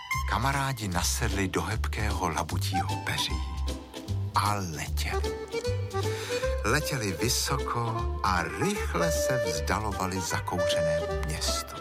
Kamarádi nasedli do hebkého labutího peří a letěli. Letěli vysoko a rychle se vzdalovali zakouřenému městu.